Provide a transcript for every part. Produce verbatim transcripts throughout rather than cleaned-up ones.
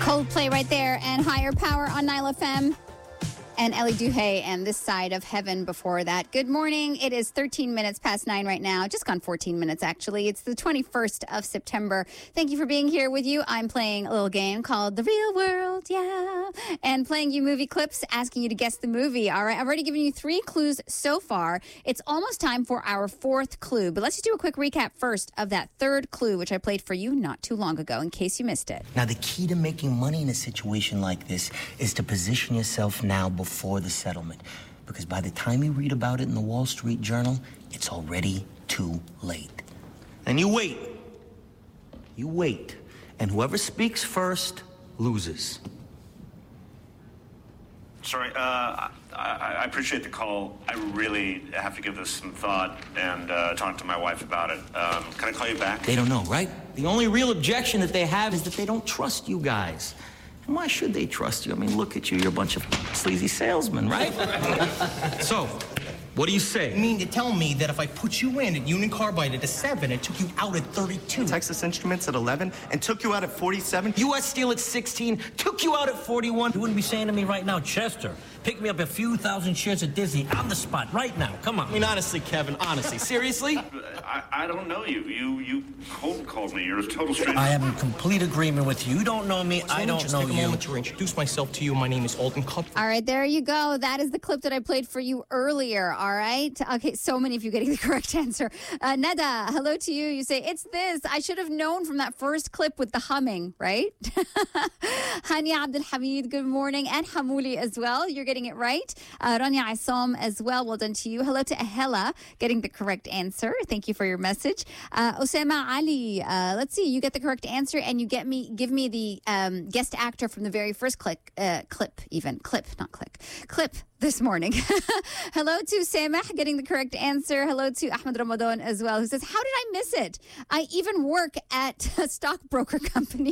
Coldplay right there, and Higher Power on Nile F M. And Ellie Duhay and This Side of Heaven before that. Good morning. It is thirteen minutes past nine right now. Just gone fourteen minutes, actually. It's the twenty-first of September. Thank you for being here with you. I'm playing a little game called The Real World, yeah. And playing you movie clips, asking you to guess the movie. All right, I've already given you three clues so far. It's almost time for our fourth clue. But let's just do a quick recap first of that third clue, which I played for you not too long ago, in case you missed it. Now, the key to making money in a situation like this is to position yourself now before before the settlement, because by the time you read about it in the Wall Street Journal, it's already too late. And you wait. You wait. And whoever speaks first loses. Sorry, uh, I, I appreciate the call. I really have to give this some thought and uh, talk to my wife about it. Um, can I call you back? They don't know, right? The only real objection that they have is that they don't trust you guys. Why should they trust you? I mean, look at you. You're a bunch of sleazy salesmen, right? So, what do you say? You mean to tell me that if I put you in at Union Carbide at a seven and took you out at thirty-two? Texas Instruments at eleven and took you out at forty-seven? U S Steel at sixteen, took you out at forty-one. You wouldn't be saying to me right now, Chester, pick me up a few thousand shares of Disney on the spot right now. Come on. I mean, honestly, Kevin, honestly, seriously? I, I don't know you. You you cold called me. You're a total stranger. I am in complete agreement with you. You don't know me. So I let me don't just know take a you. moment to introduce myself to you. My name is Alden Cup. All right, there you go. That is the clip that I played for you earlier, all right? Okay, so many of you getting the correct answer. Uh, Neda, hello to you. You say, it's this. I should have known from that first clip with the humming, right? Hania Abdel Hamid, good morning. And Hamouli as well. You're getting it right. Uh, Rania Asom as well. Well done to you. Hello to Ahela, getting the correct answer. Thank you for your message. Uh, Osama Ali, uh, let's see. You get the correct answer, and you get me, give me the um, guest actor from the very first click, uh, clip, even. Clip, not click. Clip this morning. Hello to Sameh, getting the correct answer. Hello to Ahmed Ramadan as well, who says, how did I miss it? I even work at a stockbroker company.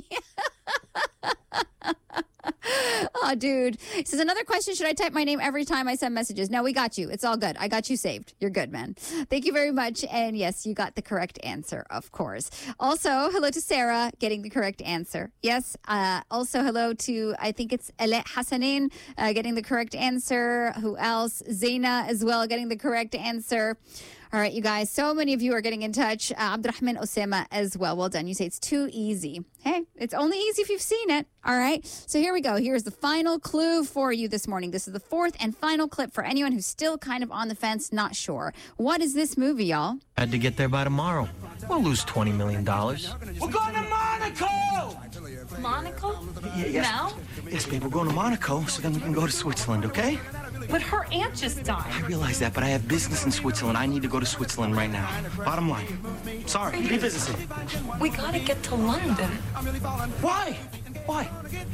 Oh, dude. He says, another question. Should I type my name every time I send messages? No, we got you. It's all good. I got you saved. You're good, man. Thank you very much. And yes, you got the correct answer, of course. Also, hello to Sarah, getting the correct answer. Yes. Uh, also, hello to, I think it's Ala Hassanin, uh, getting the correct answer. Who else? Zaina as well, getting the correct answer. All right, you guys, so many of you are getting in touch. Uh, Abdurrahman Osama as well. Well done. You say it's too easy. Hey, it's only easy if you've seen it. All right, so here we go. Here's the final clue for you this morning. This is the fourth and final clip for anyone who's still kind of on the fence, not sure. What is this movie, y'all? I had to get there by tomorrow. We'll lose twenty million dollars. We're going to Monaco! Monaco? Yeah, yes. Now? Yes, babe, we're going to Monaco, so then we can go to Switzerland, okay? But her aunt just died. I realize that, but I have business in Switzerland. I need to go to Switzerland right now. Bottom line. Sorry, revisit it. We gotta get to London. Why? Why?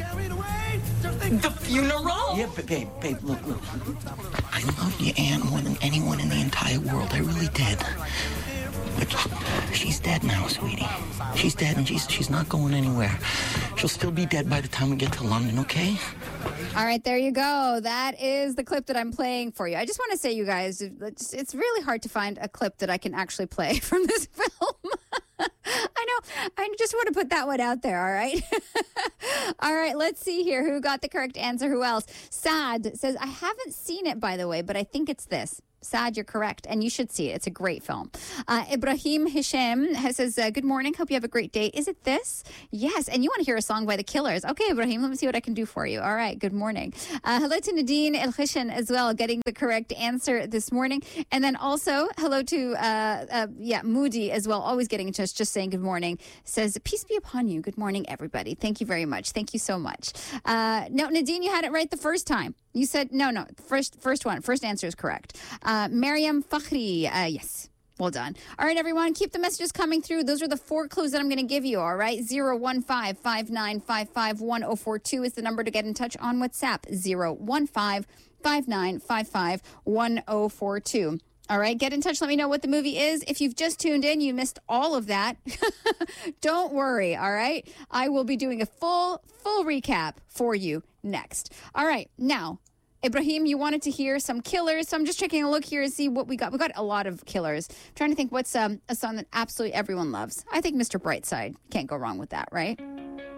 The funeral? Yeah, but babe, babe, look, look. I love your aunt more than anyone in the entire world. I really did. But she's dead now, sweetie. She's dead, and she's she's not going anywhere. She'll still be dead by the time we get to London, okay? All right, there you go. That is the clip that I'm playing for you. I just want to say, you guys, it's, it's really hard to find a clip that I can actually play from this film. I know. I just want to put that one out there, all right? All right, let's see here. Who got the correct answer? Who else? Saad says, I haven't seen it, by the way, but I think it's this. Sad, you're correct, and you should see it. It's a great film. Uh, Ibrahim Hisham says, uh, good morning. Hope you have a great day. Is it this? Yes, and you want to hear a song by The Killers. Okay, Ibrahim, let me see what I can do for you. All right, good morning. Uh, hello to Nadine El Khishan as well, getting the correct answer this morning. And then also, hello to, uh, uh, yeah, Moody as well, always getting in touch, just saying good morning. Says, peace be upon you. Good morning, everybody. Thank you very much. Thank you so much. Uh, no, Nadine, you had it right the first time. You said, no, no, first first one, first answer is correct. Uh, Mariam Fakhri, uh, yes, well done. All right, everyone, keep the messages coming through. Those are the four clues that I'm going to give you, all right? zero one five, five nine five five, one zero four two is the number to get in touch on WhatsApp. zero one five, five nine five five, one zero four two. All right, get in touch. Let me know what the movie is. If you've just tuned in, you missed all of that. Don't worry, all right? I will be doing a full, full recap for you next. All right, now, Ibrahim, you wanted to hear some killers, so I'm just taking a look here to see what we got. We got a lot of killers. I'm trying to think what's um, a song that absolutely everyone loves. I think Mister Brightside. Can't go wrong with that, right?